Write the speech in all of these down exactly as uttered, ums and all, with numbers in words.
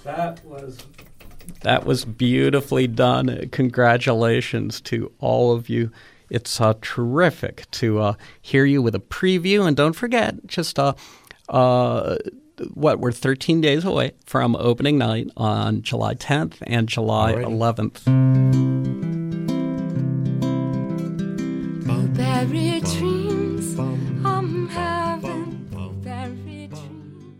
That was that was beautifully done. Congratulations to all of you. It's uh, terrific to uh, hear you with a preview. And don't forget, just uh, uh, what we're thirteen days away from opening night on July tenth and July Alrighty. eleventh. Blueberry dreams, I'm having blueberry dreams.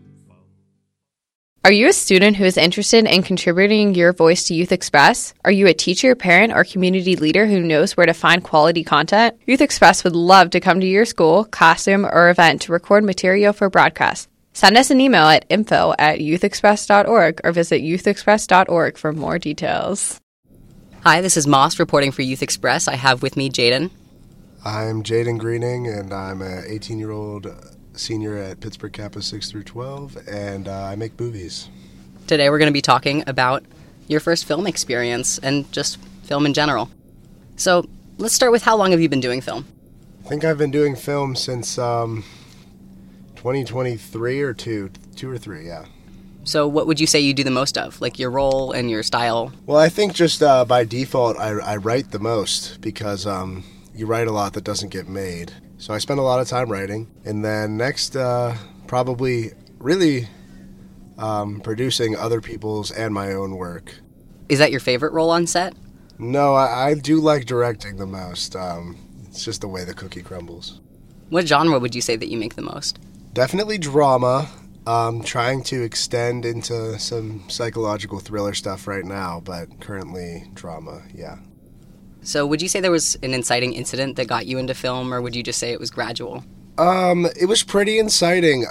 Are you a student who is interested in contributing your voice to Youth Express? Are you a teacher, parent, or community leader who knows where to find quality content? Youth Express would love to come to your school, classroom, or event to record material for broadcast. Send us an email at info at youthexpress dot org or visit youthexpress dot org for more details. Hi, this is Moss reporting for Youth Express. I have with me Jaden. I'm Jaden Greening, and I'm an eighteen-year-old senior at Pittsburgh Kappa six through twelve, and uh, I make movies. Today we're going to be talking about your first film experience and just film in general. So let's start with how long have you been doing film? I think I've been doing film since um, twenty twenty-three or two, two or three, yeah. So what would you say you do the most of, like your role and your style? Well, I think just uh, by default I, I write the most because um, you write a lot that doesn't get made. So I spend a lot of time writing, and then next, uh, probably really um, producing other people's and my own work. Is that your favorite role on set? No, I, I do like directing the most. Um, it's just the way the cookie crumbles. What genre would you say that you make the most? Definitely drama. Um, trying to extend into some psychological thriller stuff right now, but currently drama, yeah. So would you say there was an inciting incident that got you into film, or would you just say it was gradual? Um, it was pretty inciting.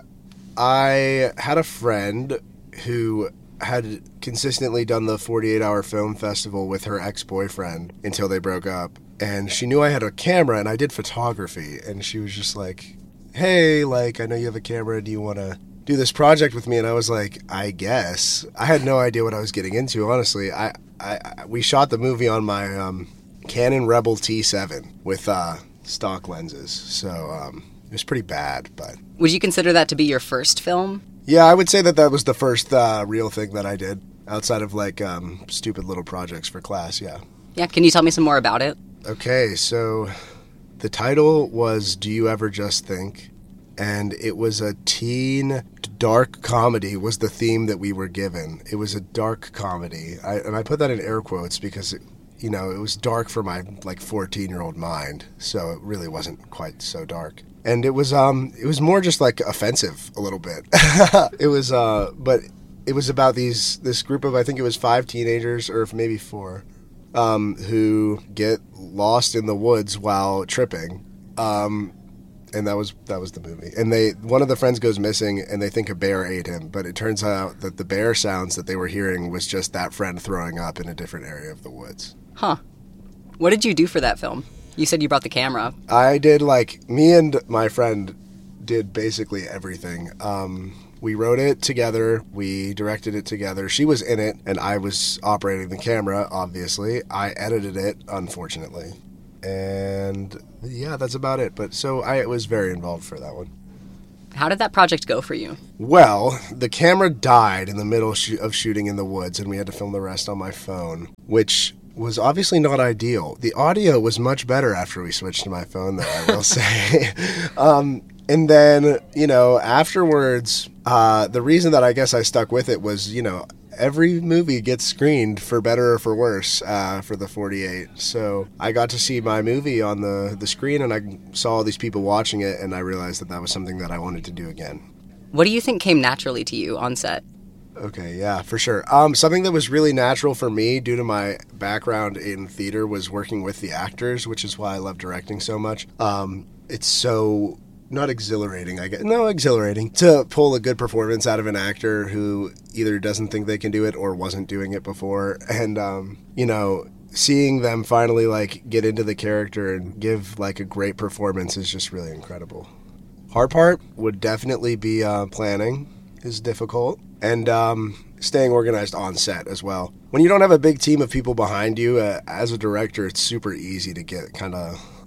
I had a friend who had consistently done the forty-eight hour film festival with her ex-boyfriend until they broke up. And she knew I had a camera, and I did photography. And she was just like, hey, like, I know you have a camera. Do you want to do this project with me? And I was like, I guess. I had no idea what I was getting into, honestly. I, I, I we shot the movie on my... Um, Canon Rebel T seven with uh, stock lenses, so um, it was pretty bad, but... Would you consider that to be your first film? Yeah, I would say that that was the first uh, real thing that I did, outside of, like, um, stupid little projects for class, yeah. Yeah, can you tell me some more about it? Okay, so the title was Do You Ever Just Think? And it was a teen dark comedy was the theme that we were given. It was a dark comedy, I, and I put that in air quotes because... It, you know, it was dark for my, like, fourteen-year-old mind, so it really wasn't quite so dark. And it was, um, it was more just, like, offensive a little bit. It was, uh, but it was about these, this group of, I think it was five teenagers, or maybe four, um, who get lost in the woods while tripping. Um, and that was, that was the movie. And they, one of the friends goes missing, and they think a bear ate him, but it turns out that the bear sounds that they were hearing was just that friend throwing up in a different area of the woods. Huh. What did you do for that film? You said you brought the camera. I did, like, me and my friend did basically everything. Um, we wrote it together. We directed it together. She was in it, and I was operating the camera, obviously. I edited it, unfortunately. And, yeah, that's about it. But so I was very involved for that one. How did that project go for you? Well, the camera died in the middle sh- of shooting in the woods, and we had to film the rest on my phone, which... was obviously not ideal. The audio was much better after we switched to my phone, though, I will say. um, and then, you know, afterwards, uh, the reason that I guess I stuck with it was, you know, every movie gets screened for better or for worse uh, for the forty-eight. So I got to see my movie on the, the screen, and I saw all these people watching it, and I realized that that was something that I wanted to do again. What do you think came naturally to you on set? Okay, yeah, for sure. Um, something that was really natural for me due to my background in theater was working with the actors, which is why I love directing so much. Um, it's so, not exhilarating, I guess. No, exhilarating. To pull a good performance out of an actor who either doesn't think they can do it or wasn't doing it before. And, um, you know, seeing them finally, like, get into the character and give, like, a great performance is just really incredible. Hard part would definitely be uh, planning is difficult. And um, staying organized on set as well. When you don't have a big team of people behind you, uh, as a director, it's super easy to get kind of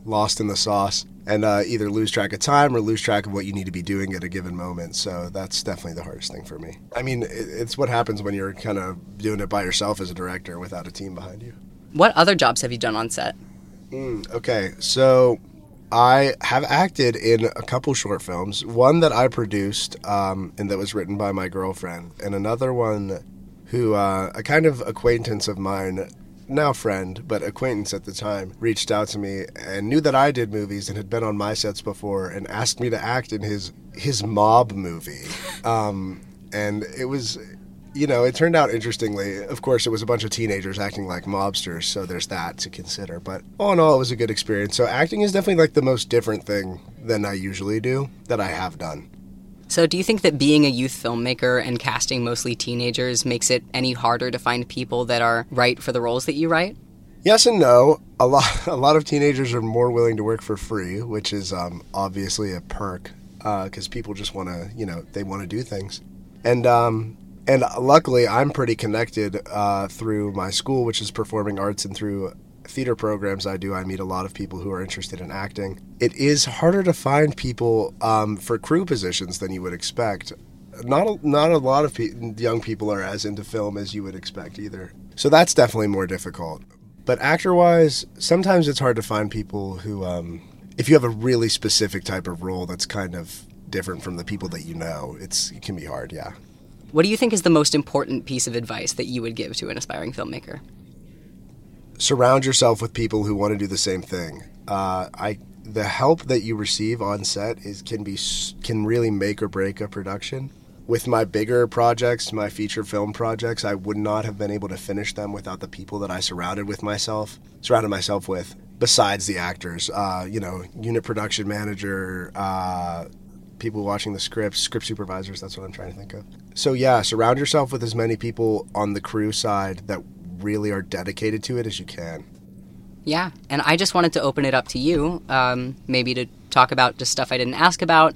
lost in the sauce and uh, either lose track of time or lose track of what you need to be doing at a given moment. So that's definitely the hardest thing for me. I mean, it, it's what happens when you're kind of doing it by yourself as a director without a team behind you. What other jobs have you done on set? Mm, okay, so I have acted in a couple short films. One that I produced um, and that was written by my girlfriend, and another one who uh, a kind of acquaintance of mine, now friend, but acquaintance at the time, reached out to me and knew that I did movies and had been on my sets before and asked me to act in his his mob movie. Um, and it was... You know, it turned out interestingly. Of course, it was a bunch of teenagers acting like mobsters, so there's that to consider. But all in all, it was a good experience. So acting is definitely like the most different thing than I usually do, that I have done. So do you think that being a youth filmmaker and casting mostly teenagers makes it any harder to find people that are right for the roles that you write? Yes and no. A lot, a lot of teenagers are more willing to work for free, which is um, obviously a perk, because uh, people just want to, you know, they want to do things. And, um... And luckily, I'm pretty connected uh, through my school, which is performing arts, and through theater programs I do. I meet a lot of people who are interested in acting. It is harder to find people um, for crew positions than you would expect. Not a, not a lot of pe- young people are as into film as you would expect either. So that's definitely more difficult. But actor-wise, sometimes it's hard to find people who, um, if you have a really specific type of role that's kind of different from the people that you know, it's it can be hard, yeah. What do you think is the most important piece of advice that you would give to an aspiring filmmaker? Surround yourself with people who want to do the same thing. Uh, I the help that you receive on set is can be can really make or break a production. With my bigger projects, my feature film projects, I would not have been able to finish them without the people that I surrounded with myself, surrounded myself with, besides the actors. Uh, you know, unit production manager, uh, people watching the scripts, script supervisors, that's what I'm trying to think of. So yeah, surround yourself with as many people on the crew side that really are dedicated to it as you can. Yeah, and I just wanted to open it up to you, um, maybe to talk about just stuff I didn't ask about,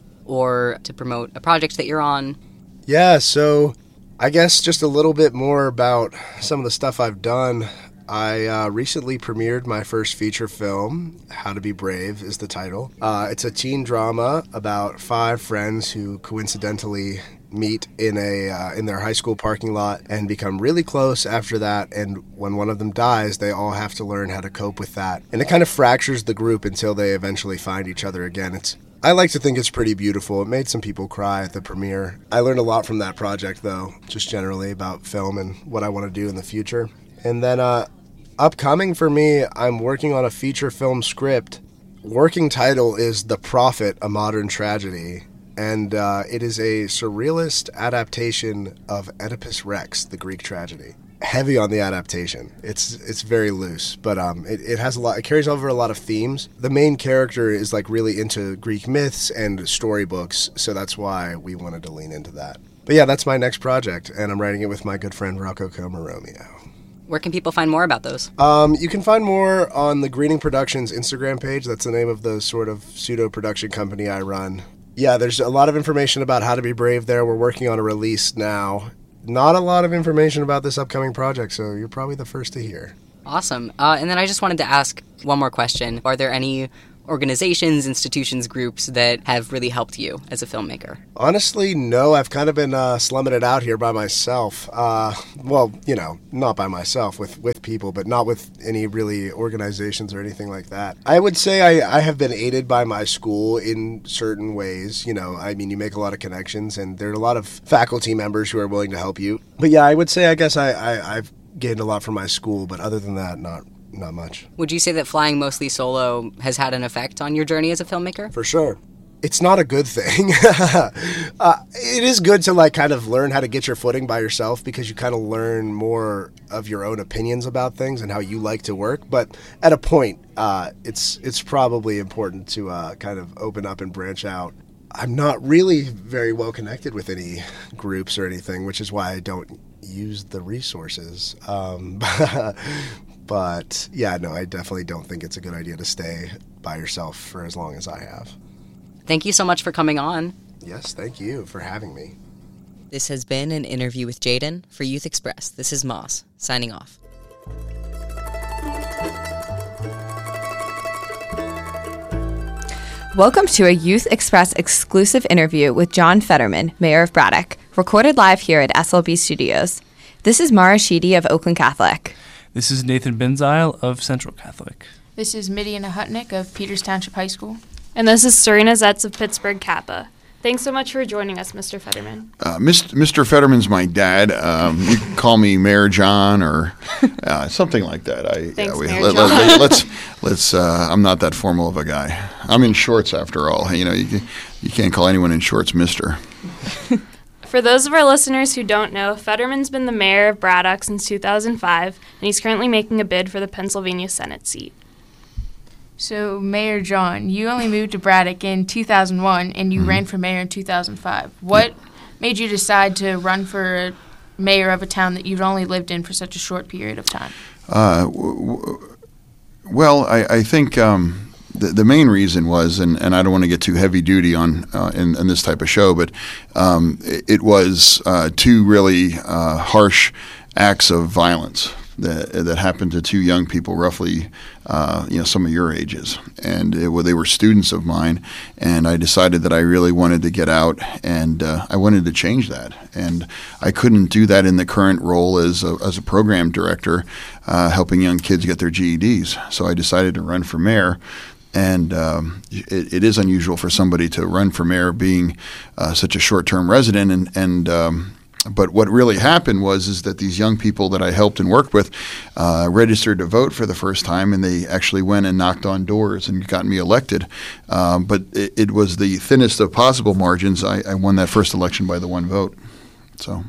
or to promote a project that you're on. Yeah, so I guess just a little bit more about some of the stuff I've done. I uh, recently premiered my first feature film, How to Be Brave is the title. Uh, it's a teen drama about five friends who coincidentally meet in a uh, in their high school parking lot and become really close after that, and when one of them dies, they all have to learn how to cope with that. And it kind of fractures the group until they eventually find each other again. It's I like to think it's pretty beautiful. It made some people cry at the premiere. I learned a lot from that project, though, just generally about film and what I want to do in the future. And then uh, upcoming for me, I'm working on a feature film script. Working title is The Prophet, A Modern Tragedy. And uh, it is a surrealist adaptation of Oedipus Rex, the Greek tragedy. Heavy on the adaptation. It's it's very loose, but um, it, it has a lot. It carries over a lot of themes. The main character is like really into Greek myths and storybooks, so that's why we wanted to lean into that. But yeah, that's my next project, and I'm writing it with my good friend Rocco Comaromeo. Where can people find more about those? Um, you can find more on the Greening Productions Instagram page. That's the name of the sort of pseudo-production company I run. Yeah, there's a lot of information about How to Be Brave there. We're working on a release now. Not a lot of information about this upcoming project, so you're probably the first to hear. Awesome. Uh, and then I just wanted to ask one more question. Are there any organizations, institutions, groups that have really helped you as a filmmaker? Honestly, no. I've kind of been uh, slumming it out here by myself. Uh, well, you know, not by myself, with, with people, but not with any really organizations or anything like that. I would say I, I have been aided by my school in certain ways. You know, I mean, you make a lot of connections, and there are a lot of faculty members who are willing to help you. But yeah, I would say I guess I, I, I've gained a lot from my school, but other than that, not Not much. Would you say that flying mostly solo has had an effect on your journey as a filmmaker? For sure. It's not a good thing. uh, it is good to like kind of learn how to get your footing by yourself, because you kind of learn more of your own opinions about things and how you like to work. But at a point, uh, it's it's probably important to uh, kind of open up and branch out. I'm not really very well connected with any groups or anything, which is why I don't use the resources. Um, But, yeah, no, I definitely don't think it's a good idea to stay by yourself for as long as I have. Thank you so much for coming on. Yes, thank you for having me. This has been an interview with Jaden for Youth Express. This is Moss, signing off. Welcome to a Youth Express exclusive interview with John Fetterman, Mayor of Braddock, recorded live here at S L B Studios. This is Mara Sheedy of Oakland Catholic. This is Nathan Benzile of Central Catholic. This is Midian Hutnick of Peters Township High School. And this is Serena Zetz of Pittsburgh Kappa. Thanks so much for joining us, Mister Fetterman. Uh, Mister Fetterman's my dad. Um, you can call me Mayor John or uh, something like that. I, Thanks, uh, we, Mayor let, John. Let, let's let's. Uh, I'm not that formal of a guy. I'm in shorts after all. You know, you can, you can't call anyone in shorts Mister For those of our listeners who don't know, Fetterman's been the mayor of Braddock since two thousand five, and he's currently making a bid for the Pennsylvania Senate seat. So, Mayor John, you only moved to Braddock in two thousand one, and you Mhm. ran for mayor in two thousand five. What made you decide to run for a mayor of a town that you've only lived in for such a short period of time? Uh, w- w- well, I, I think um, the, the main reason was, and, and I don't want to get too heavy duty on uh, in, in this type of show, but um, it, it was uh, two really uh, harsh acts of violence that that happened to two young people, roughly, uh, you know, some of your ages, and it, well, they were students of mine, and I decided that I really wanted to get out, and uh, I wanted to change that, and I couldn't do that in the current role as a, as a program director, uh, helping young kids get their G E Ds. So I decided to run for mayor. And um, it, it is unusual for somebody to run for mayor being uh, such a short-term resident, and and um, but what really happened was is that these young people that I helped and worked with uh, registered to vote for the first time, and they actually went and knocked on doors and got me elected. Um, but it, it was the thinnest of possible margins. I, I won that first election by the one vote. So.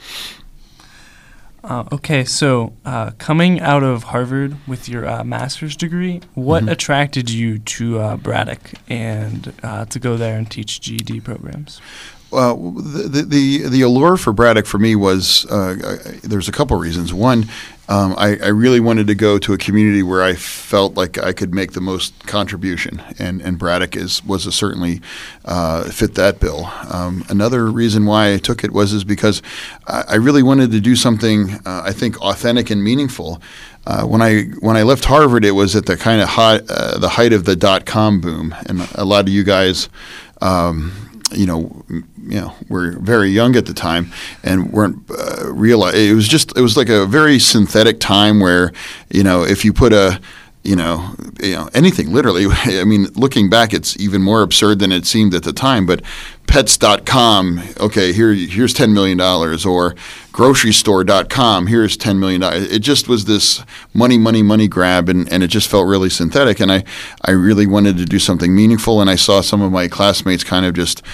Uh, okay, so uh, coming out of Harvard with your uh, master's degree, what Mhm. attracted you to uh, Braddock and uh, to go there and teach G E D programs? Well, the, the the allure for Braddock for me was uh, there's a couple reasons. One, um, I, I really wanted to go to a community where I felt like I could make the most contribution, and, and Braddock is was a certainly uh, fit that bill. Um, another reason why I took it was is because I, I really wanted to do something uh, I think authentic and meaningful. Uh, when I when I left Harvard, it was at the kind of hot, uh, the height of the dot com boom, and a lot of you guys. Um, you know, you know, we're very young at the time and weren't uh, realize it was just it was like a very synthetic time where, you know, if you put a you know, you know anything literally. I mean, looking back, it's even more absurd than it seemed at the time. But pets dot com, okay, here here's ten million dollars, or grocery store dot com, here's ten million dollars. It just was this money, money, money grab, and, and it just felt really synthetic. And I, I really wanted to do something meaningful, and I saw some of my classmates kind of just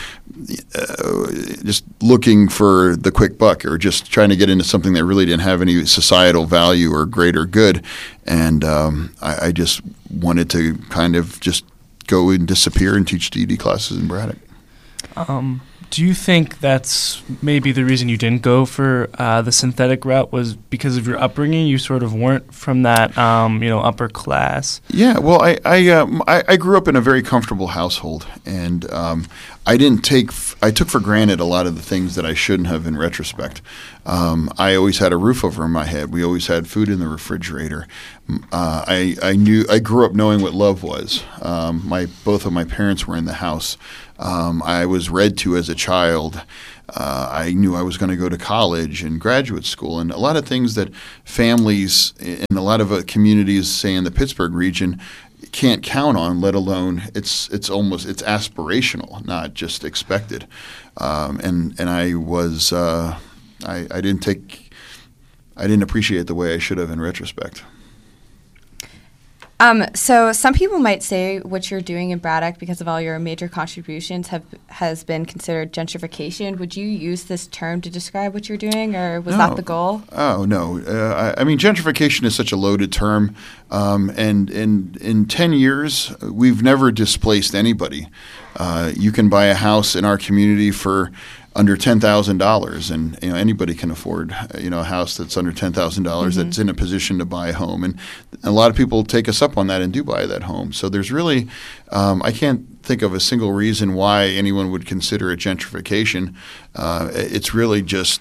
uh, just looking for the quick buck, or just trying to get into something that really didn't have any societal value or greater good. And um, I, I just wanted to kind of just go and disappear and teach D E D classes in Braddock. Um, do you think that's maybe the reason you didn't go for uh, the synthetic route was because of your upbringing? You sort of weren't from that, um, you know, upper class. Yeah, well, I I, um, I I grew up in a very comfortable household, and um, I didn't take f- I took for granted a lot of the things that I shouldn't have in retrospect. Um, I always had a roof over my head. We always had food in the refrigerator. Uh, I I knew I grew up knowing what love was. Um, my both of my parents were in the house. Um, I was read to as a child. Uh, I knew I was going to go to college and graduate school, and a lot of things that families in a lot of uh, communities, say in the Pittsburgh region, can't count on. Let alone it's it's almost it's aspirational, not just expected. Um, and and I was uh, I, I didn't take I didn't appreciate the way I should have in retrospect. Um, so some people might say what you're doing in Braddock, because of all your major contributions, have has been considered gentrification. Would you use this term to describe what you're doing, or was No. that the goal? Oh no! Uh, I, I mean, gentrification is such a loaded term, um, and in in ten years, we've never displaced anybody. Uh, you can buy a house in our community for under ten thousand dollars, and you know anybody can afford you know a house that's under ten thousand dollars Mhm. that's in a position to buy a home, and a lot of people take us up on that and do buy that home. So there's really, um, I can't think of a single reason why anyone would consider it gentrification. Uh, it's really just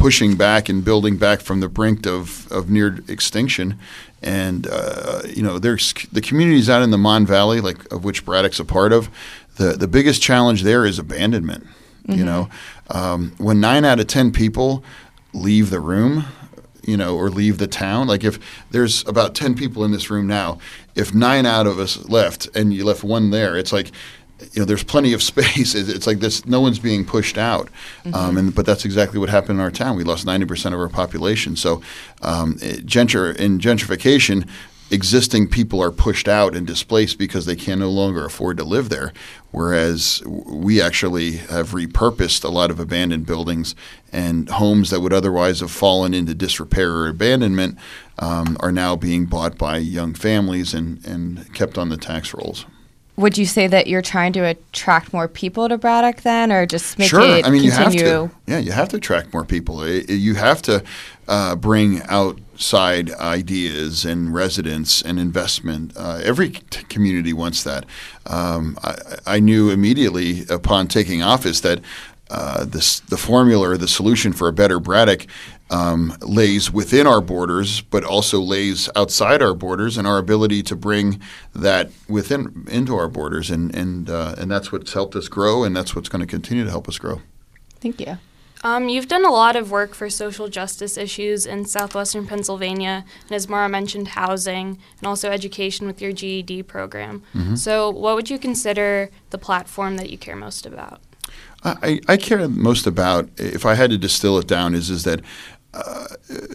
pushing back and building back from the brink of, of near extinction. And, uh, you know, there's the communities out in the Mon Valley, like of which Braddock's a part of, the, the biggest challenge there is abandonment. Mm-hmm. You know, um, when nine out of ten people leave the room, you know, or leave the town, like if there's about ten people in this room now, if nine out of us left and you left one there, it's like, you know, there's plenty of space. It's like this, no one's being pushed out. Mm-hmm. Um, and but that's exactly what happened in our town. We lost ninety percent of our population. So um, gentr- in gentrification, existing people are pushed out and displaced because they can no longer afford to live there, whereas we actually have repurposed a lot of abandoned buildings, and homes that would otherwise have fallen into disrepair or abandonment um, are now being bought by young families and, and kept on the tax rolls. Would you say that you're trying to attract more people to Braddock then, or just make sure. it I mean, continue? You have to. Yeah, you have to attract more people. It, it, you have to uh, bring outside ideas and residents and investment. Uh, every t- community wants that. Um, I, I knew immediately upon taking office that uh, this, the formula or the solution for a better Braddock Um, lays within our borders, but also lays outside our borders, and our ability to bring that within into our borders, and and uh, and that's what's helped us grow, and that's what's going to continue to help us grow. Thank you. Um, you've done a lot of work for social justice issues in southwestern Pennsylvania, and as Mara mentioned, housing and also education with your G E D program. Mm-hmm. So, what would you consider the platform that you care most about? I, I care most about, if I had to distill it down, is is that. Uh,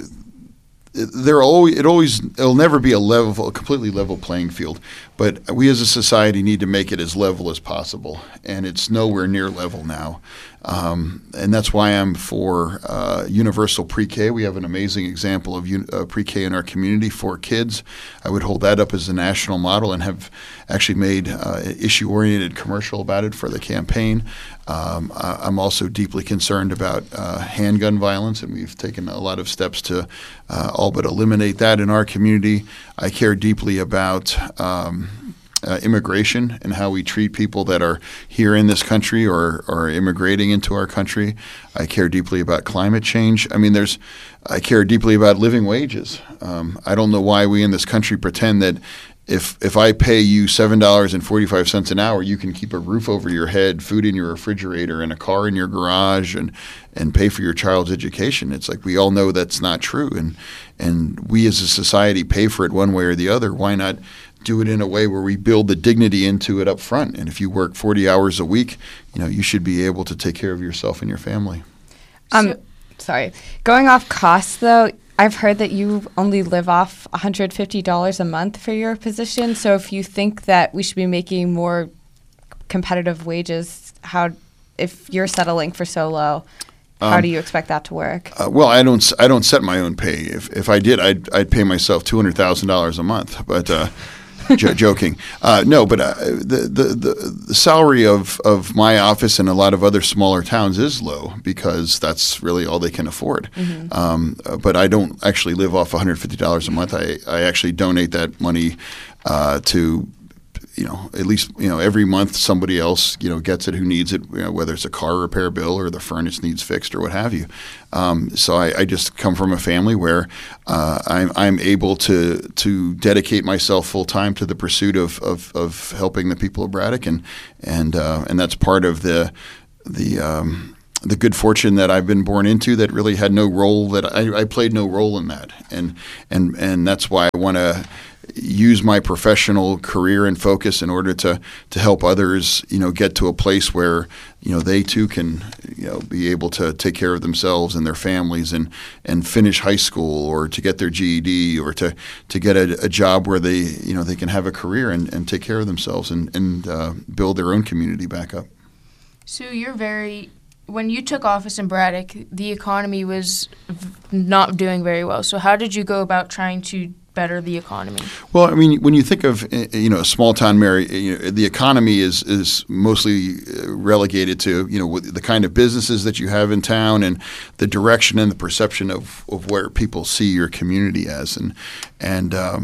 there always it always it'll never be a level, a completely level playing field, but we as a society need to make it as level as possible, and it's nowhere near level now. Um, and that's why I'm for uh, universal pre-K. We have an amazing example of un- uh, pre-K in our community for kids. I would hold that up as a national model and have actually made uh, issue-oriented commercial about it for the campaign. Um, I- I'm also deeply concerned about uh, handgun violence, and we've taken a lot of steps to uh, all but eliminate that in our community. I care deeply about um, Uh, immigration and how we treat people that are here in this country or are immigrating into our country. I care deeply about climate change. I mean, there's, I care deeply about living wages. Um, I don't know why we in this country pretend that if if I pay you seven dollars and forty-five cents an hour, you can keep a roof over your head, food in your refrigerator, and a car in your garage, and and pay for your child's education. It's like we all know that's not true, and and we as a society pay for it one way or the other. Why not do it in a way where we build the dignity into it up front? And if you work forty hours a week, you know, you should be able to take care of yourself and your family. Um, so, sorry. Going off costs, though, I've heard that you only live off one hundred fifty dollars a month for your position. So if you think that we should be making more competitive wages, how, if you're settling for so low, how um, do you expect that to work? Uh, well, I don't. I don't set my own pay. If if I did, I'd I'd pay myself two hundred thousand dollars a month. But uh, j- joking. Uh, no, but uh, the, the the the salary of of my office and a lot of other smaller towns is low because that's really all they can afford. Mm-hmm. Um, but I don't actually live off one hundred fifty dollars a month. I I actually donate that money uh, to. You know, at least, you know, every month somebody else, you know, gets it who needs it, you know, whether it's a car repair bill or the furnace needs fixed or what have you. Um, so I, I just come from a family where uh, I'm, I'm able to to dedicate myself full time to the pursuit of, of, of helping the people of Braddock, and and uh, and that's part of the the um, the good fortune that I've been born into that really had no role that I, I played no role in that, and and and that's why I want to use my professional career and focus in order to to help others, you know, get to a place where, you know, they too can, you know, be able to take care of themselves and their families and and finish high school, or to get their G E D, or to to get a, a job where they, you know, they can have a career and, and take care of themselves and and uh, build their own community back up. So you're very. When you took office in Braddock, the economy was v- not doing very well. So how did you go about trying to better the economy? Well, I mean, when you think of, you know, a small town mayor, you know, the economy is is mostly relegated to, you know, the kind of businesses that you have in town and the direction and the perception of, of where people see your community as. And and um,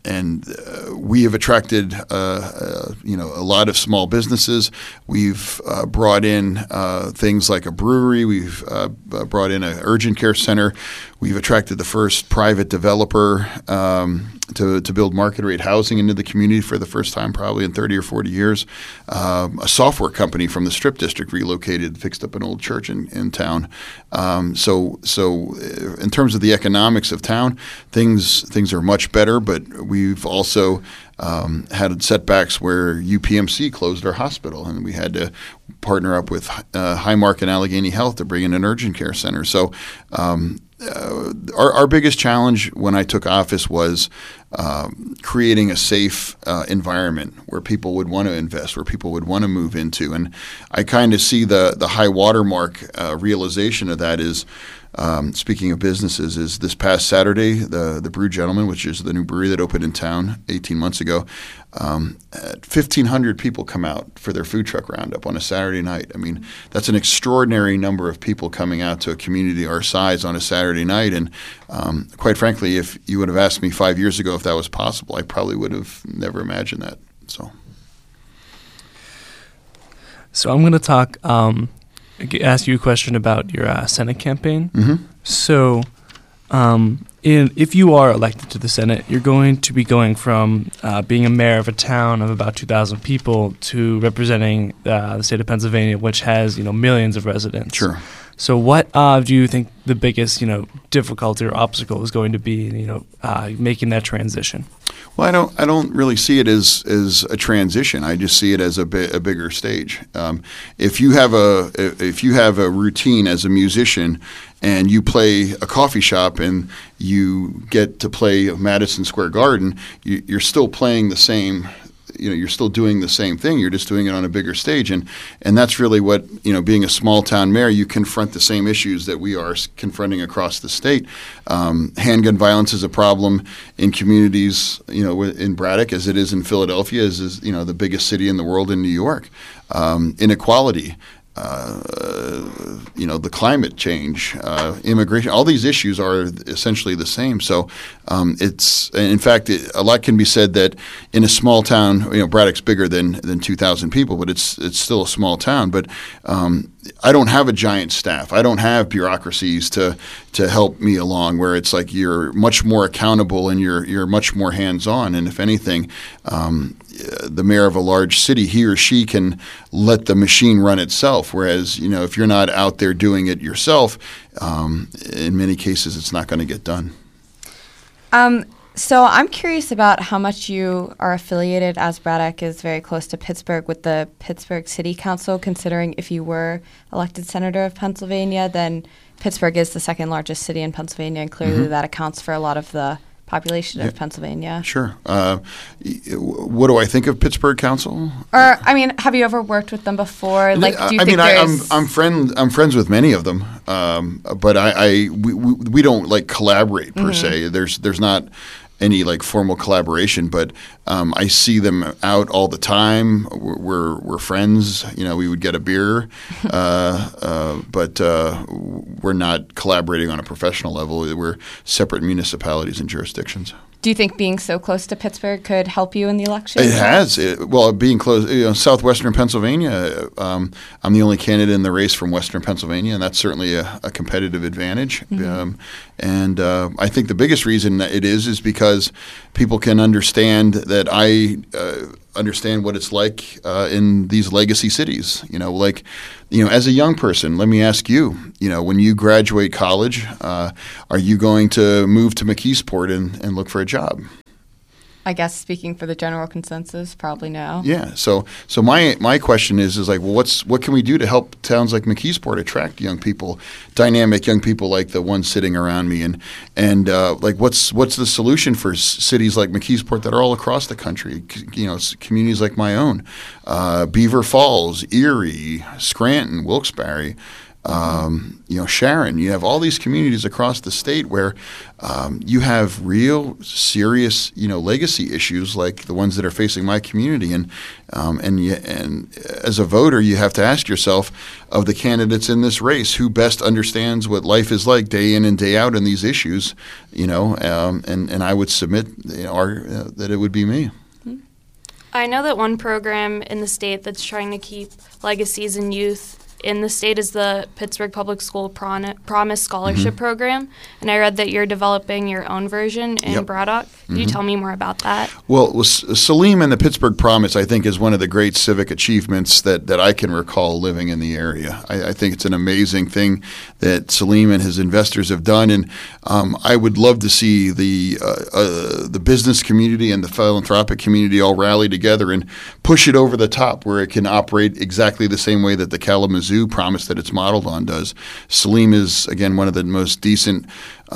and uh, we have attracted, uh, uh, you know, a lot of small businesses. We've uh, brought in uh, things like a brewery. We've uh, brought in an urgent care center. We've attracted the first private developer um, to, to build market rate housing into the community for the first time probably in thirty or forty years. Um, a software company from the Strip District relocated, fixed up an old church in, in town. Um, so so in terms of the economics of town, things things are much better, but we've also um, had setbacks where U P M C closed our hospital, and we had to partner up with uh, Highmark and Allegheny Health to bring in an urgent care center. So um, Uh, our, our biggest challenge when I took office was um, creating a safe uh, environment where people would want to invest, where people would want to move into. And I kind of see the, the high watermark uh, realization of that is, um, speaking of businesses, is this past Saturday, the, the Brew Gentleman, which is the new brewery that opened in town eighteen months ago, um, fifteen hundred people come out for their food truck roundup on a Saturday night. I mean, that's an extraordinary number of people coming out to a community our size on a Saturday night. And um, quite frankly, if you would have asked me five years ago if that was possible, I probably would have never imagined that. So, so I'm going to talk, um, ask you a question about your uh, Senate campaign. Mm-hmm. So, um, in, if you are elected to the Senate, you're going to be going from uh, being a mayor of a town of about two thousand people to representing uh, the state of Pennsylvania, which has, you know, millions of residents. Sure. So what uh, do you think the biggest, you know, difficulty or obstacle is going to be, you know, uh, making that transition? Well, I don't. I don't really see it as as a transition. I just see it as a, bi- a bigger stage. Um, if you have a if you have a routine as a musician, and you play a coffee shop, and you get to play Madison Square Garden, you, you're still playing the same. You know, you're still doing the same thing. You're just doing it on a bigger stage, and and that's really what, you know, being a small town mayor, you confront the same issues that we are confronting across the state. Um, handgun violence is a problem in communities, you know, in Braddock as it is in Philadelphia, as is, you know, the biggest city in the world in New York. Um, inequality. Uh, you know, the climate change, uh, immigration, all these issues are essentially the same. So um, it's, in fact, it, a lot can be said that in a small town, you know, Braddock's bigger than than two thousand people, but it's it's still a small town. But um, I don't have a giant staff. I don't have bureaucracies to to help me along, where it's like you're much more accountable and you're you're much more hands-on. And if anything, um, the mayor of a large city, he or she can let the machine run itself. Whereas, you know, if you're not out there doing it yourself, um, in many cases, it's not going to get done. Um, so I'm curious about how much you are affiliated, as Braddock is very close to Pittsburgh, with the Pittsburgh City Council, considering if you were elected senator of Pennsylvania, then Pittsburgh is the second largest city in Pennsylvania, and clearly mm-hmm. that accounts for a lot of the population of yeah. Pennsylvania. Sure. Uh, what do I think of Pittsburgh Council? Or, I mean, have you ever worked with them before? Like, do you I think mean, I, I'm there's I'm friend I'm friends with many of them, um, but I, I we, we we don't like collaborate per Mm-hmm. se. There's there's not any like formal collaboration, but um, I see them out all the time. We're, we're we're friends. You know, we would get a beer, uh, uh, but uh, we're not collaborating on a professional level. We're separate municipalities and jurisdictions. Do you think being so close to Pittsburgh could help you in the election? It has. It, well, being close, you know, southwestern Pennsylvania, um, I'm the only candidate in the race from western Pennsylvania, and that's certainly a, a competitive advantage. Mm-hmm. Um, and uh, I think the biggest reason it is is because people can understand that I uh, understand what it's like uh, in these legacy cities. You know, like, you know, as a young person, let me ask you, you know, when you graduate college, uh, are you going to move to McKeesport and, and look for a job? I guess speaking for the general consensus, probably no. Yeah. So so my my question is is like, well, what's what can we do to help towns like McKeesport attract young people, dynamic young people like the ones sitting around me, and and uh, like what's what's the solution for s- cities like McKeesport that are all across the country? C- you know, s- communities like my own, uh, Beaver Falls, Erie, Scranton, Wilkes-Barre. um, you know, Sharon. You have all these communities across the state where um, you have real serious, you know, legacy issues like the ones that are facing my community. And um, and you, and as a voter, you have to ask yourself, of the candidates in this race, who best understands what life is like day in and day out in these issues, you know, um, and, and I would submit you know, our, uh, that it would be me. I know that one program in the state that's trying to keep legacies in youth in the state is the Pittsburgh Public School Pron- Promise Scholarship Mhm. Program, and I read that you're developing your own version in Yep. Braddock. Can you Mhm. tell me more about that? Well, S- Salim and the Pittsburgh Promise, I think, is one of the great civic achievements that, that I can recall living in the area. I, I think it's an amazing thing that Salim and his investors have done, and um, I would love to see the uh, uh, the business community and the philanthropic community all rally together and push it over the top where it can operate exactly the same way that the Kalamazoo Promise that it's modeled on does. Salim is, again, one of the most decent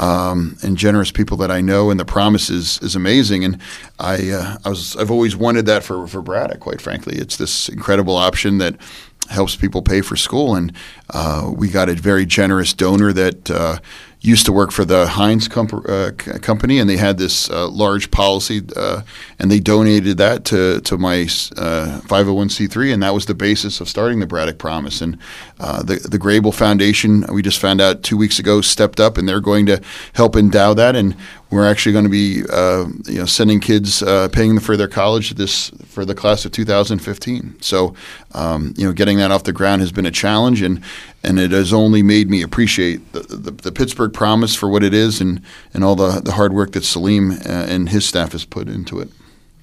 um, and generous people that I know, and the promise is, is amazing. And I, uh, I was, I've always wanted that for, for Braddock, quite frankly. It's this incredible option that helps people pay for school. And uh, we got a very generous donor that uh, used to work for the Heinz comp- uh, c- company, and they had this uh, large policy, uh, and they donated that to to my uh, five oh one c three, and that was the basis of starting the Braddock Promise. And uh, the the Grable Foundation, we just found out two weeks ago, stepped up, and they're going to help endow that. And we're actually going to be uh, you know sending kids, uh, paying for their college this for the class of two thousand fifteen. So um, you know, getting that off the ground has been a challenge, and and it has only made me appreciate the, the, the Pittsburgh Promise for what it is, and, and all the, the hard work that Salim uh, and his staff has put into it.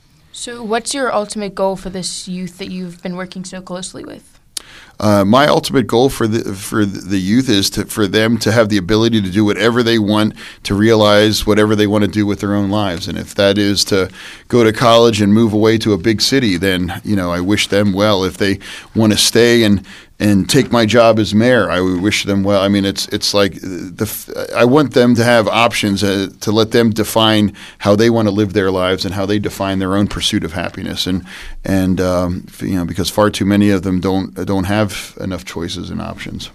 So what's your ultimate goal for this youth that you've been working so closely with? Uh, my ultimate goal for the for the youth is to for them to have the ability to do whatever they want, to realize whatever they want to do with their own lives. And if that is to go to college and move away to a big city, then you know I wish them well. If they want to stay and and take my job as mayor, I would wish them well. I mean, it's it's like the I want them to have options uh, to let them define how they want to live their lives and how they define their own pursuit of happiness. And and um, you know, because far too many of them don't don't have enough choices and options.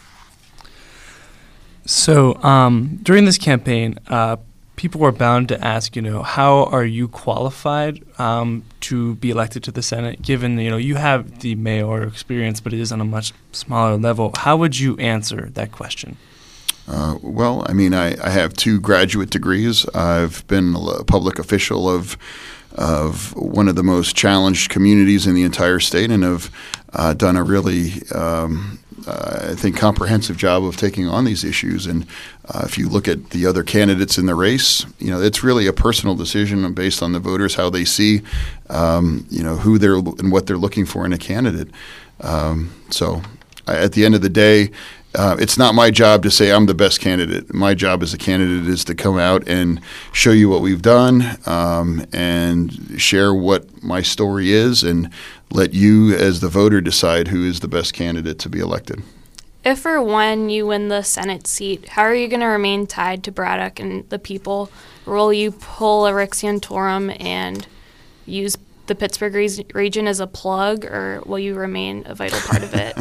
So um, during this campaign, uh, people were bound to ask, you know, how are you qualified um, to be elected to the Senate, given, you know, you have the mayor experience, but it is on a much smaller level. How would you answer that question? Uh, well, I mean, I, I have two graduate degrees. I've been a public official of of one of the most challenged communities in the entire state, and have uh, done a really, um, uh, I think, comprehensive job of taking on these issues. And uh, if you look at the other candidates in the race, you know, it's really a personal decision based on the voters, how they see, um, you know, who they're and what they're looking for in a candidate. Um, so I, at the end of the day, Uh, it's not my job to say I'm the best candidate. My job as a candidate is to come out and show you what we've done, um, and share what my story is, and let you as the voter decide who is the best candidate to be elected. If or when you win the Senate seat, how are you going to remain tied to Braddock and the people? Will you pull a Rick Santorum and use the Pittsburgh re- region as a plug, or will you remain a vital part of it?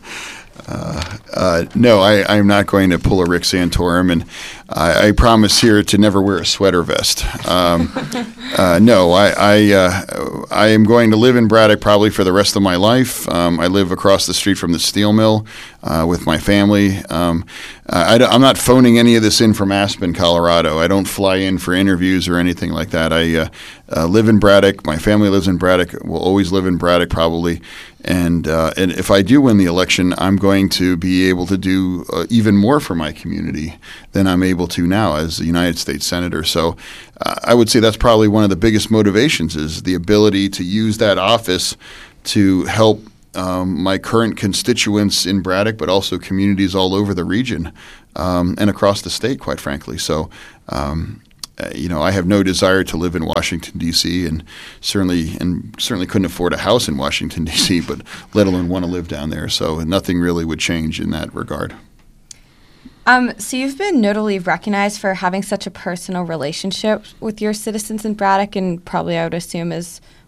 Uh, uh, no, I, I'm not going to pull a Rick Santorum, and I, I promise here to never wear a sweater vest. Um, uh, no, I I, uh, I am going to live in Braddock probably for the rest of my life. Um, I live across the street from the steel mill uh, with my family. Um, I, I'm not phoning any of this in from Aspen, Colorado. I don't fly in for interviews or anything like that. I uh, uh, live in Braddock. My family lives in Braddock. Will always live in Braddock probably. And uh, and if I do win the election, I'm going to be able to do uh, even more for my community than I'm able to now as a United States Senator. So uh, I would say that's probably one of the biggest motivations, is the ability to use that office to help um, my current constituents in Braddock, but also communities all over the region um, and across the state, quite frankly. So um Uh, you know, I have no desire to live in Washington, D C, and certainly and certainly couldn't afford a house in Washington, D C, but let alone want to live down there. So nothing really would change in that regard. Um, so you've been notably recognized for having such a personal relationship with your citizens in Braddock, and probably I would assume as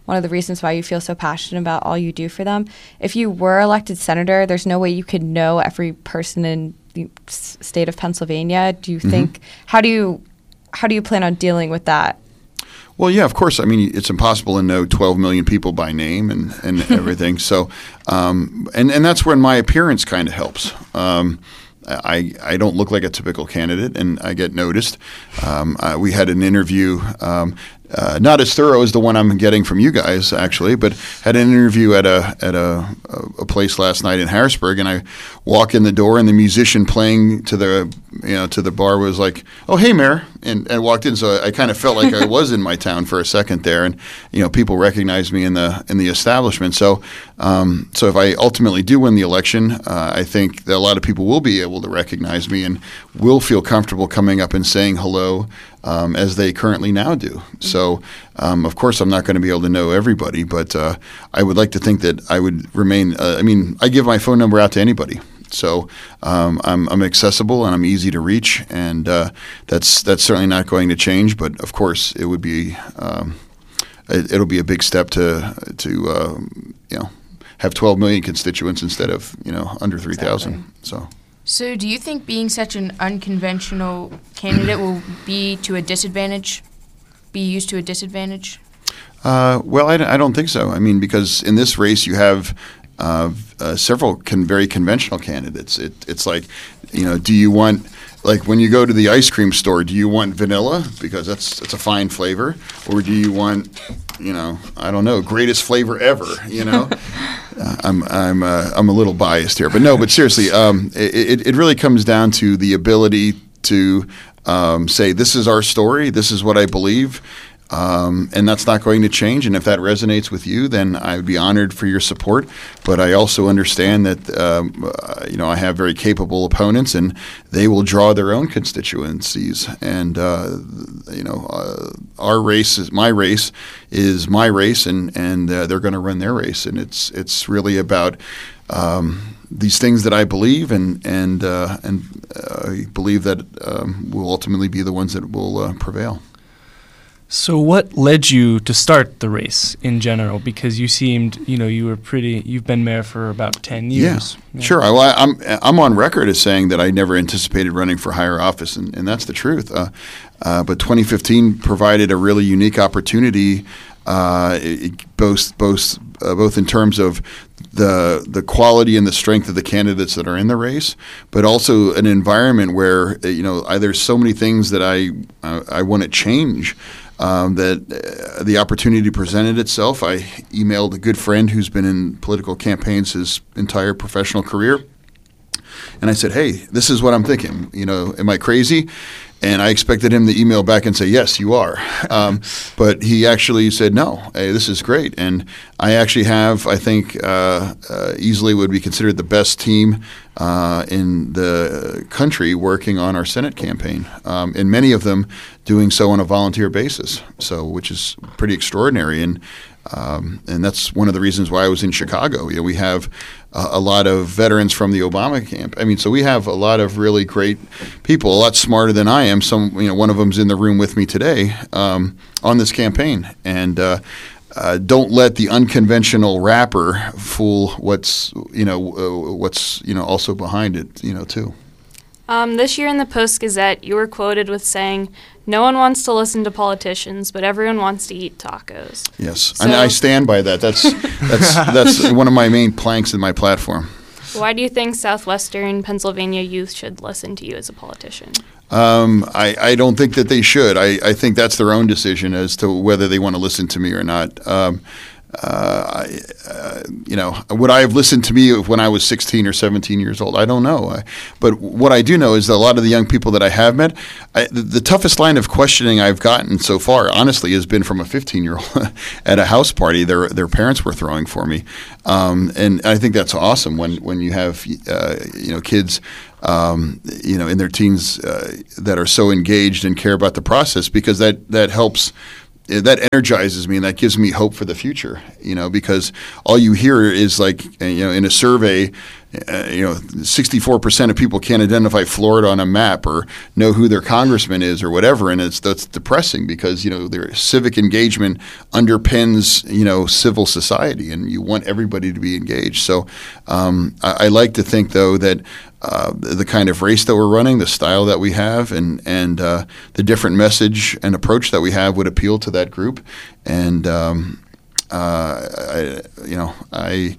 one of the reasons why you feel so passionate about all you do for them. If you were elected senator, there's no way you could know every person in the s- state of Pennsylvania. Do you think, mm-hmm. how do you, how do you plan on dealing with that? Well, yeah, of course. I mean, it's impossible to know twelve million people by name and, and everything. So, um, and, and that's when my appearance kind of helps. Um, I, I don't look like a typical candidate, and I get noticed. Um, uh, we had an interview, um, uh, not as thorough as the one I'm getting from you guys, actually, but had an interview at a at a, a place last night in Harrisburg, and I walk in the door, and the musician playing to the you know to the bar was like, "Oh, hey, Mayor," and, and walked in. So I, I kind of felt like I was in my town for a second there, and you know people recognized me in the in the establishment. So um, so if I ultimately do win the election, uh, I think that a lot of people will be able to recognize me and will feel comfortable coming up and saying hello. Um, as they currently now do. So, um, of course, I'm not going to be able to know everybody, but uh, I would like to think that I would remain. Uh, I mean, I give my phone number out to anybody, so um, I'm, I'm accessible and I'm easy to reach, and uh, that's that's certainly not going to change. But of course, it would be um, it, it'll be a big step to to uh, you know have twelve million constituents instead of you know under three thousand. Exactly. So. So do you think being such an unconventional candidate will be to a disadvantage, be used to a disadvantage? Uh, well, I, I don't think so. I mean, because in this race you have uh, uh, several con- very conventional candidates. It, it's like, you know, do you want, like when you go to the ice cream store, do you want vanilla because that's it's a fine flavor, or do you want, you know, I don't know, greatest flavor ever, you know? Uh, I'm I'm uh, I'm a little biased here, but no. But seriously, um, it it really comes down to the ability to um, say this is our story, this is what I believe, um, and that's not going to change. And if that resonates with you, then I would be honored for your support. But I also understand that um, uh, you know I have very capable opponents, and they will draw their own constituencies. And uh, you know, uh, our race is my race. is my race, and and uh, they're going to run their race, and it's it's really about um, these things that I believe, and and uh, and uh, I believe that um, will ultimately be the ones that will uh, prevail. So, what led you to start the race in general? Because you seemed, you know, you were pretty. You've been mayor for about ten years. Yeah, yeah. Sure. I, well, I'm I'm on record as saying that I never anticipated running for higher office, and, and that's the truth. Uh, uh, but twenty fifteen provided a really unique opportunity, uh, it, both both uh, both in terms of the the quality and the strength of the candidates that are in the race, but also an environment where you know I, there's so many things that I uh, I want to change. Um, that uh, the opportunity presented itself. I emailed a good friend who's been in political campaigns his entire professional career, and I said, "Hey, this is what I'm thinking. You know, am I crazy?" And I expected him to email back and say, "Yes, you are." Um, but he actually said, "No, hey, this is great." And I actually have, I think, uh, uh, easily would be considered the best team uh, in the country working on our Senate campaign, um, and many of them doing so on a volunteer basis. So, which is pretty extraordinary. And Um, and that's one of the reasons why I was in Chicago. You know, we have uh, a lot of veterans from the Obama camp. I mean, so we have a lot of really great people, a lot smarter than I am. Some, you know, one of them's in the room with me today um, on this campaign. And uh, uh, don't let the unconventional rapper fool what's, you know, uh, what's, you know, also behind it, you know, too. Um, this year in the Post-Gazette, you were quoted with saying, "No one wants to listen to politicians, but everyone wants to eat tacos." Yes, so, and I stand by that. That's that's that's one of my main planks in my platform. Why do you think Southwestern Pennsylvania youth should listen to you as a politician? Um, I, I don't think that they should. I, I think that's their own decision as to whether they want to listen to me or not. Um, Uh, I, uh, you know, would I have listened to me when I was sixteen or seventeen years old? I don't know. I, but what I do know is that a lot of the young people that I have met, I, the, the toughest line of questioning I've gotten so far, honestly, has been from a fifteen-year-old at a house party their their parents were throwing for me. Um, and I think that's awesome when, when you have, uh, you know, kids Um, you know, in their teens uh, that are so engaged and care about the process, because that, that helps, that energizes me, and that gives me hope for the future, you know, because all you hear is like, you know, in a survey, uh, you know, sixty-four percent of people can't identify Florida on a map or know who their congressman is or whatever, and it's that's depressing because you know their civic engagement underpins you know civil society, and you want everybody to be engaged. So um, I, I like to think though that. Uh, the kind of race that we're running, the style that we have, and and uh, the different message and approach that we have would appeal to that group. And um, uh, I, you know, I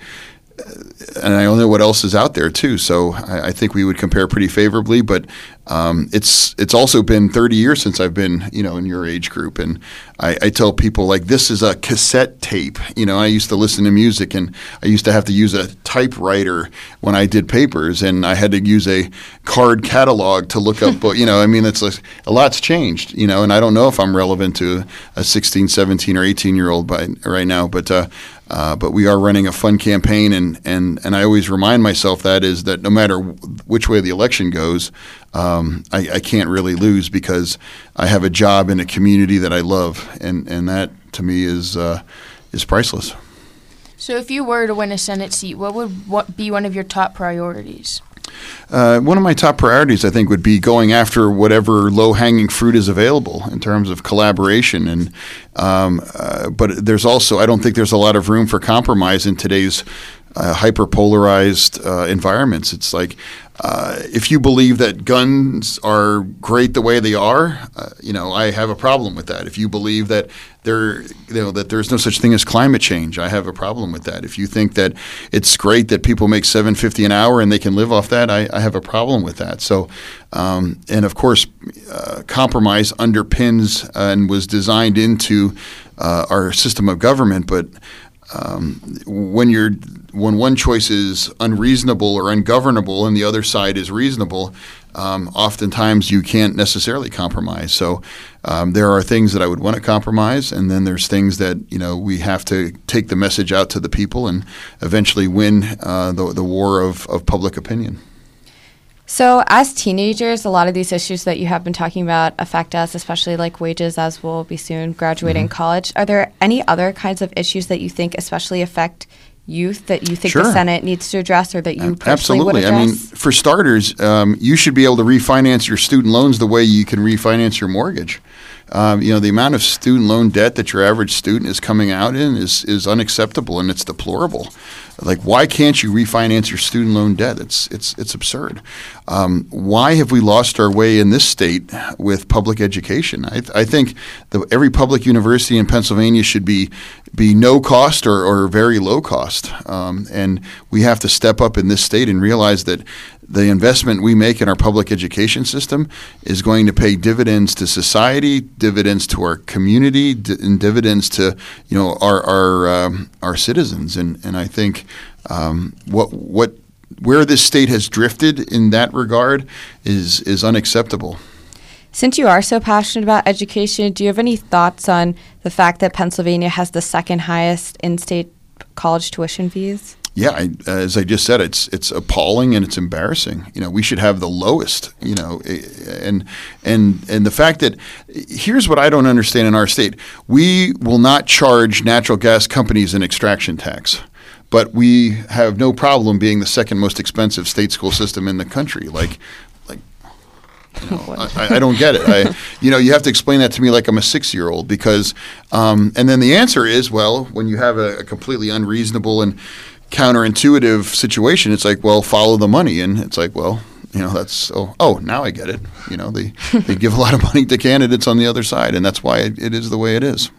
and I don't know what else is out there too. So I, I think we would compare pretty favorably. But um, it's it's also been thirty years since I've been you know in your age group, and I, I tell people like this is a cassette tape. You know, I used to listen to music, and I used to have to use a typewriter when I did papers, and I had to use a card catalog to look up. You know, I mean, it's like a lot's changed. You know, and I don't know if I'm relevant to a sixteen, seventeen, or eighteen year old by right now, but. Uh, Uh, but we are running a fun campaign, and, and, and I always remind myself that is that no matter which way the election goes, um, I, I can't really lose because I have a job in a community that I love, and, and that to me is uh, is priceless. So if you were to win a Senate seat, what would what be one of your top priorities? Uh, one of my top priorities, I think, would be going after whatever low-hanging fruit is available in terms of collaboration. And um, uh, but there's also, I don't think there's a lot of room for compromise in today's uh, hyper-polarized uh, environments. It's like uh, if you believe that guns are great the way they are, uh, you know, I have a problem with that. If you believe that there, you know, that there's no such thing as climate change, I have a problem with that. If you think that it's great that people make seven fifty an hour and they can live off that, I, I have a problem with that. So, um, and of course, uh, compromise underpins uh, and was designed into uh, our system of government. But um, when you're when one choice is unreasonable or ungovernable and the other side is reasonable, um, oftentimes you can't necessarily compromise. So um, there are things that I would want to compromise, and then there's things that you know we have to take the message out to the people and eventually win uh, the the war of, of public opinion. So as teenagers, a lot of these issues that you have been talking about affect us, especially like wages, as we'll be soon graduating Mm-hmm. college. Are there any other kinds of issues that you think especially affect youth that you think Sure. the Senate needs to address, or that you personally Absolutely. would address? I mean, for starters, um, you should be able to refinance your student loans the way you can refinance your mortgage. Um, you know, the amount of student loan debt that your average student is coming out in is is unacceptable, and it's deplorable. Like, why can't you refinance your student loan debt? It's it's it's absurd. Um, why have we lost our way in this state with public education? I, th- I think the, every public university in Pennsylvania should be be no cost or, or very low cost, um, and we have to step up in this state and realize that the investment we make in our public education system is going to pay dividends to society, dividends to our community, di- and dividends to you know our our um, our citizens. And and I think um, what what where this state has drifted in that regard is is unacceptable. Since you are so passionate about education, do you have any thoughts on the fact that Pennsylvania has the second highest in-state college tuition fees? Yeah, I, as I just said, it's it's appalling and it's embarrassing. You know, we should have the lowest. You know, and and and the fact that here's what I don't understand in our state: we will not charge natural gas companies an extraction tax, but we have no problem being the second most expensive state school system in the country. Like, like. You know, I, I don't get it. I, you know, you have to explain that to me like I'm a six-year-old because, um, and then the answer is, well, when you have a, a completely unreasonable and counterintuitive situation, it's like, well, follow the money, and it's like, well, you know, that's oh, oh now I get it. You know, they they give a lot of money to candidates on the other side, and that's why it, it is the way it is.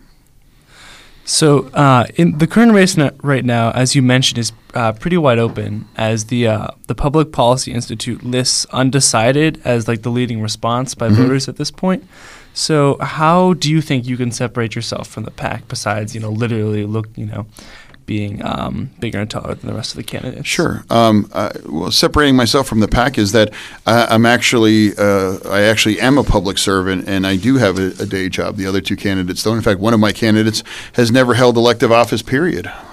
So uh, in the current race na- right now, as you mentioned, is uh, pretty wide open, as the uh, the Public Policy Institute lists undecided as like the leading response by Mm-hmm. voters at this point. So how do you think you can separate yourself from the pack besides, you know, literally look, you know, being um, bigger and taller than the rest of the candidates? Sure. Um, uh, well, separating myself from the pack is that uh, I'm actually, uh, I actually am a public servant, and I do have a, a day job. The other two candidates don't. In fact, one of my candidates has never held elective office, period.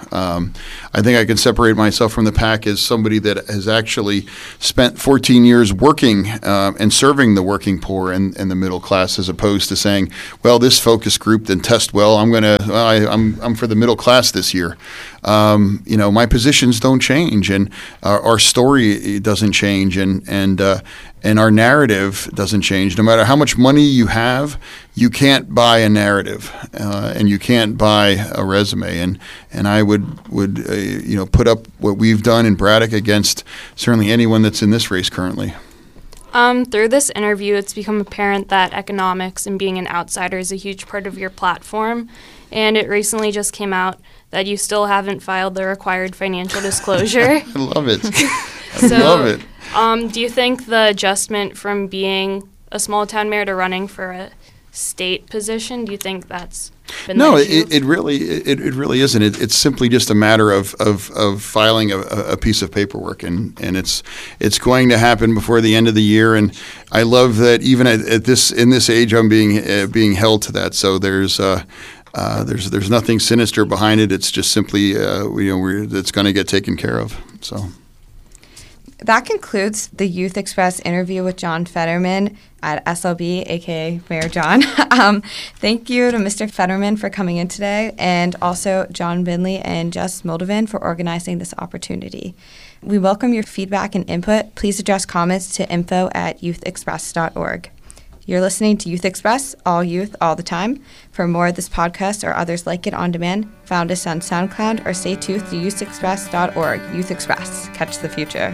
Um, I think I can separate myself from the pack as somebody that has actually spent fourteen years working uh, and serving the working poor and, and the middle class, as opposed to saying, well, this focus group didn't test well. I'm gonna, well, I, I'm, I'm for the middle class this year. Um, you know, my positions don't change, and our, our story doesn't change, and and uh, and our narrative doesn't change. No matter how much money you have, you can't buy a narrative, uh, and you can't buy a resume. And and I would would uh, you know put up what we've done in Braddock against certainly anyone that's in this race currently. Um, through this interview, it's become apparent that economics and being an outsider is a huge part of your platform. And it recently just came out that you still haven't filed the required financial disclosure. I love it. I so, love it. Um, do you think the adjustment from being a small town mayor to running for a state position, do you think that's been No, the issue? it, it really it, it really isn't. It, it's simply just a matter of of, of filing a, a piece of paperwork, and, and it's it's going to happen before the end of the year. And I love that even at, at this in this age, I'm being uh, being held to that. So there's. Uh, Uh, there's there's nothing sinister behind it. It's just simply uh, you know we're, it's going to get taken care of. So That concludes the Youth Express interview with John Fetterman at S L B, aka Mayor John. um, thank you to Mister Fetterman for coming in today, and also John Binley and Jess Moldovan for organizing this opportunity. We welcome your feedback and input. Please address comments to info at youth express dot org. You're listening to Youth Express, all youth, all the time. For more of this podcast or others like it on demand, found us on SoundCloud or stay tuned to youth express dot org. Youth Express. Catch the future.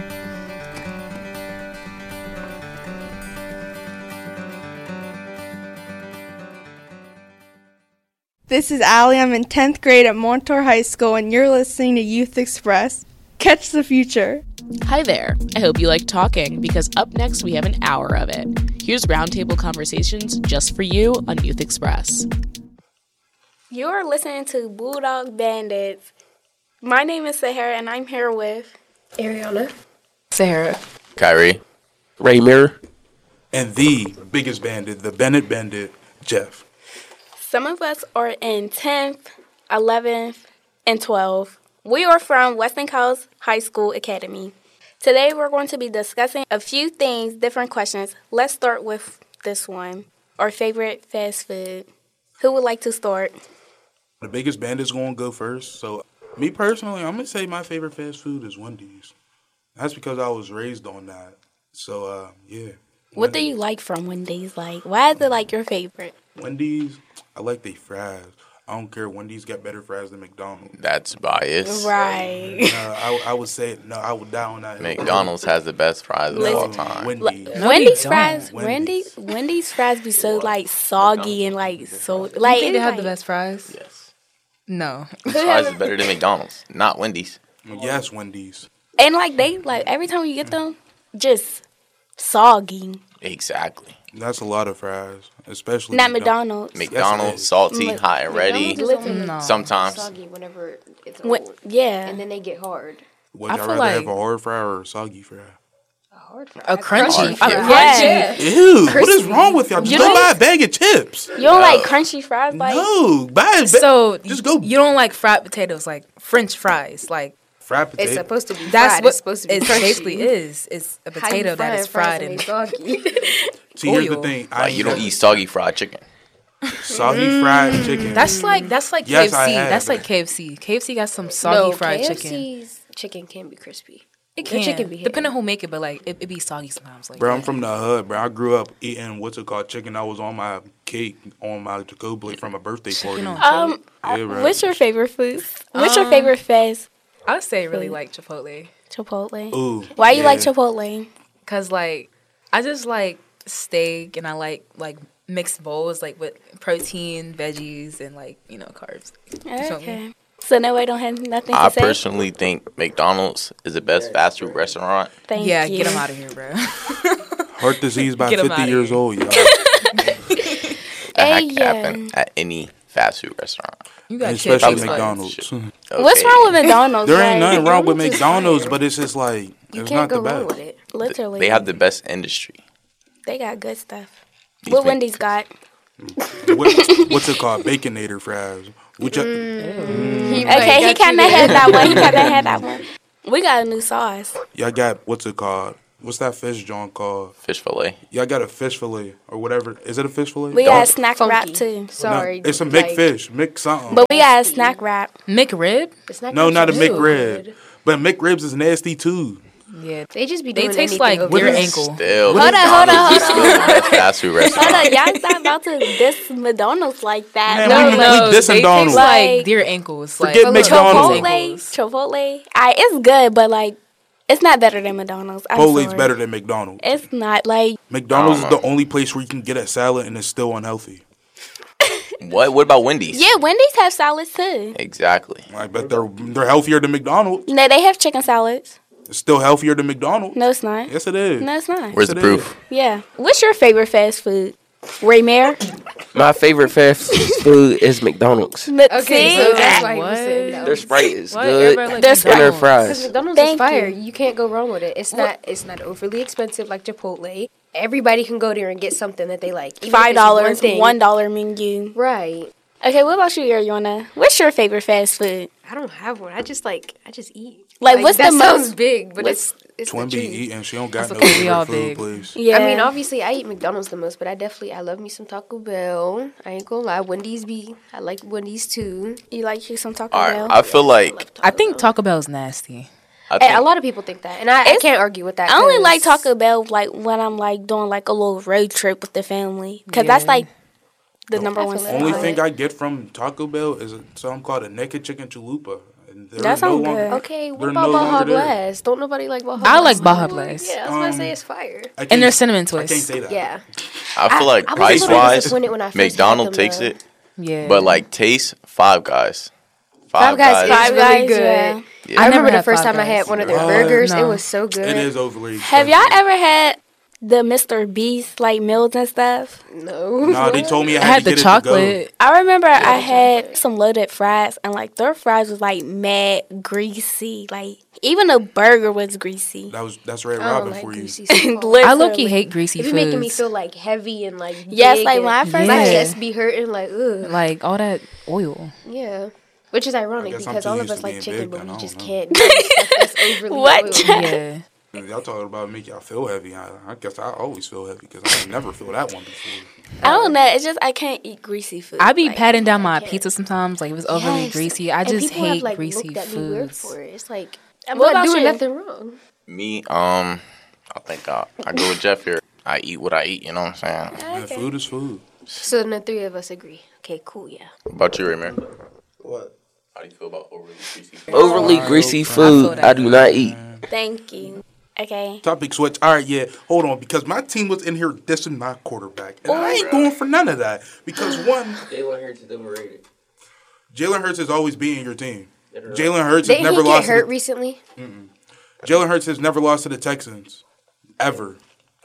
This is Allie. I'm in tenth grade at Montour High School, and you're listening to Youth Express. Catch the future. Hi there. I hope you like talking, because up next we have an hour of it. Here's Roundtable Conversations just for you on Youth Express. You're listening to Bulldog Bandits. My name is Sahara, and I'm here with Ariana, Sarah, Kyrie, Raymir, and the biggest bandit, the Bennett Bandit, Jeff. Some of us are in tenth, eleventh, and twelfth. We are from Weston Coast High School Academy. Today we're going to be discussing a few things, different questions. Let's start with this one. Our favorite fast food. Who would like to start? The biggest bandit's going to go first. So me personally, I'm going to say my favorite fast food is Wendy's. That's because I was raised on that. So, uh, yeah. What Wendy's. Do you like from Wendy's? Like, why is it like your favorite? Wendy's, I like their fries. I don't care. Wendy's got better fries than McDonald's. That's biased. Right. uh, I, I would say, no, I would die on that. McDonald's has the best fries of all time. Wendy's, no, Wendy's fries, Wendy's, Wendy's fries be so, like, soggy and, like, so, like. You think they have like, the best fries? Yes. No. Fries is better than McDonald's, not Wendy's. Yes, Wendy's. And, like, they, like, every time you get them, just soggy. Exactly. That's a lot of fries, especially not McDonald's. McDonald's, salty, M- hot and ready. No. Sometimes. Soggy whenever it's when, old. Yeah. And then they get hard. Would y'all rather like have a hard fry or a soggy fry? A hard fry. A crunchy. A crunchy. Yeah. Ew, what is wrong with y'all? Just you go buy a bag of chips. You don't uh, like crunchy fries? Like? No, buy a bag. So just go. You don't like fried potatoes, like French fries, like. Fried potato. It's supposed to be fried. That's what it's supposed to be it crunchy. basically is. It's a potato that is fried and soggy. See, here's the thing. I like, you don't eat soggy fried chicken. Soggy mm. fried chicken. That's like that's like yes, K F C. That's like K F C. K F C got some soggy no, fried K F C's chicken. K F C's chicken can be crispy. It can. Chicken be depending on who make it, but like it, it be soggy sometimes. Like bro, that. I'm from the hood, bro. I grew up eating what's it called chicken. I was on my cake on my to-go plate from a birthday party. Um, yeah, bro. What's your favorite food? What's um, your favorite fast? I would say really like Chipotle. Chipotle. Ooh. Why you yeah. like Chipotle? Cause like I just like steak and I like like mixed bowls like with protein, veggies, and like you know carbs. Okay. So no, I don't have nothing to I say. I personally think McDonald's is the best fast food restaurant. Thank yeah, you. get them out of here, bro. Heart disease by fifty years here. old, y'all. That can happen at any fast food restaurant. You got especially kids McDonald's. Okay. What's wrong with McDonald's? There ain't nothing like, wrong with McDonald's, but it's just like you it's can't not go the wrong best. with it. Literally, they have the best industry. They got good stuff. These what Mc- Wendy's got? what, what's it called? Baconator fries. Which, uh, Mm. He okay, he kind of had that one. He kind of had that one. We got a new sauce. Y'all got, what's it called? What's that fish joint called? Fish fillet. Y'all got a fish fillet or whatever. Is it a fish fillet? We got a snack wrap too. Sorry. No, it's a like, McFish. Mc something. But we got a snack wrap. McRib? No, not a McRib. But McRibs is nasty too. Yeah. They just be They doing taste anything like over deer there. ankle. Still, Hold on, hold on, McDonald's is hold still on. the best fast food restaurant. Hold on, y'all not about to diss McDonald's like that. Man, No, we, no, we dissing they Donald. taste like deer ankles. Forget like, McDonald's. Chipotle, Chipotle. I, it's good, but like, it's not better than McDonald's. I'm Chipotle's sorry. better than McDonald's. It's not like McDonald's is I don't the only place where you can get a salad and it's still unhealthy. What? What about Wendy's? yeah, Wendy's have salads too. Exactly. I bet they're they're healthier than McDonald's. No, they have chicken salads. It's still healthier than McDonald's. No, it's not. Yes, it is. No, it's not. Where's Yes, the it proof? Yeah. What's your favorite fast food? Ray Mayer? My favorite fast food is McDonald's. Okay, so that's why What? you said no. Their Sprite is Why good. everybody like Their And their Sprite. fries. Because McDonald's Thank is fire. you. You. can't go wrong with it. It's not. It's not overly expensive like Chipotle. Everybody can go there and get something that they like. Even if Five it's one dollars, thing. one dollar menu. Right. Okay, what about you, Ariana? What's your favorite fast food? I don't have one. I just like. I just eat. Like, what's that the sounds most big, but what's- it's it's Twin the be truth. eating. She don't got That's no okay, we all favorite food, big. please. Yeah. I mean, obviously, I eat McDonald's the most, but I definitely I love me some Taco Bell. I ain't gonna lie, Wendy's be I like Wendy's too. You like you some Taco All Bell? right. I feel like I think Taco Bell's nasty. I And think a lot of people think that, and I, I It's- can't argue with that. I only 'cause- like Taco Bell like when I'm like doing like a little road trip with the family, cause that's Yeah. like the number I one. feel spot. Only thing I get from Taco Bell is a, something called a naked chicken chalupa. And they're That no sounds longer, good. Okay, what they're about no Baja longer there. Blast? Don't nobody like Baja I Blast? like Baja Blast. Yeah, I was gonna Um, say it's fire. I can't- And their cinnamon I can't twists. say that. Yeah. I feel like I was price just really wise, disappointed when I first had McDonald's them, takes though. it. Yeah. But like taste, Five Guys. Five Guys is Five really Guys, good. yeah. Yeah. I I remember never the had first Five time I had Guys. one of their Uh, burgers. no. It was so good. It is overly Have y'all expensive. ever had the Mister Beast like meals and stuff? No. Nah, they told me I I had, had to the get chocolate. I remember I had some loaded fries, and like their fries was like mad greasy. Like even the burger was greasy. it to go. That was that's Red I don't Robin like for you. greasy stuff. I low key Literally. hate greasy It be foods. making me feel like heavy and like Yes, big like and when I first my Yeah. chest be hurting like ugh. like all that oil. Yeah. Which is ironic I guess I'm because too all of used us to like being chicken, big, but then we I just don't can't do stuff that's overly What? oily. Yeah. Y'all talking about make y'all feel heavy. I, I guess I always feel heavy because I never feel that one before. I don't know. It's just I can't eat greasy food. I be Like, patting down my pizza sometimes, like if it's overly Yes. greasy. I And just people have, hate like, greasy looked at me weird foods. for it. It's like I'm What not about doing you? nothing wrong. Me, um, I think I, I go with Jeff here. I eat what I eat. You know what I'm saying? Man, food is food. So then the three of us agree. Okay, cool, yeah. What about you, Raymond? What? How do you feel about overly greasy food? Overly greasy food, I do not eat. Thank you. Okay. Topic switch. All right, yeah. Hold on, because my team was in here dissing my quarterback, and I ain't going for none of that. Because one, Jalen Hurts is overrated. Jalen Hurts has always been in your team. Jalen Hurts has Didn't never he get lost. hurt to the, recently? Jalen Hurts has never lost to the Texans, ever,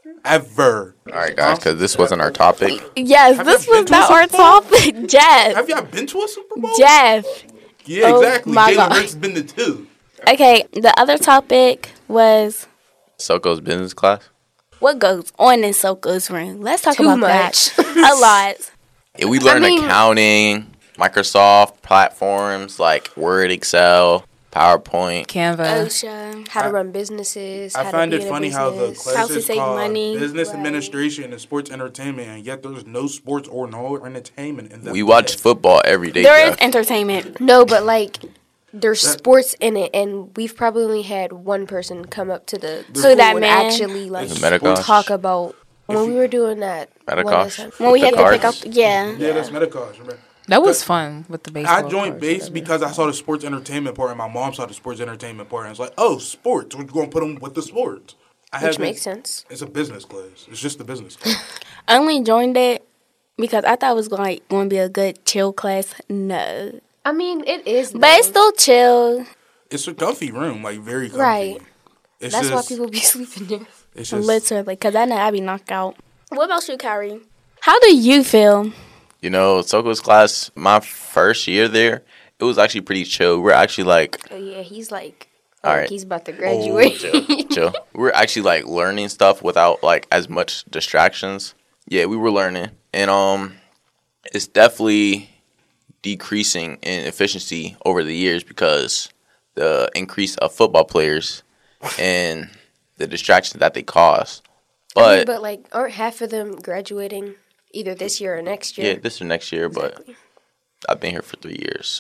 ever. All right, guys, because this wasn't our topic. Yes, Have this y'all been was to a not our Super Bowl? topic. Jeff. Have y'all been to a Super Bowl? Jeff. Yeah, Oh, exactly. my Jalen God. Hurts has been the two. Okay, the other topic was Soko's business class. what goes on in Soko's room. Let's talk Too about much. that a lot. Yeah, we learned I mean- accounting, Microsoft platforms like Word, Excel, PowerPoint. Canva. OSHA. How to run businesses. I how find to it be in a funny how the business. class How to is save called money. Business Right. Administration and Sports Entertainment, and yet there's no sports or no entertainment in that. We watch football every day. There is Jeff. entertainment. No, but like there's That- sports in it, and we've probably only had one person come up to the So school that and man- actually like It's Medicosh. talk about when we were doing that. Medicosh. one lesson. When we The had to pick up, cards. yeah. Yeah, that's Medicosh. Remember? That was fun with the baseball. I joined cards, base whatever. because I saw the sports entertainment part, and my mom saw the sports entertainment part, and it's like, oh, sports. We're going to put them with the sports. I Which haven't- makes sense. It's a business class. It's just a business class. I only joined it because I thought it was like going to be a good chill class. No. I mean, it is, But it's still chill. It's a comfy room, like very comfy. right. It's That's just, why people be sleeping there. It's just, Literally. Because I know I be knocked out. What about you, Kyrie? How do you feel? You know, Soko's class, my first year there, it was actually pretty chill. We're actually like, Oh yeah, he's like, All like right. he's about to oh, graduate. chill, chill. We're actually like learning stuff without like as much distractions. Yeah, we were learning, and um, it's definitely decreasing in efficiency over the years because the increase of football players and the distraction that they cause. But I mean, but like, aren't half of them graduating either this year or next year? Yeah, this or next year, exactly. But I've been here for three years,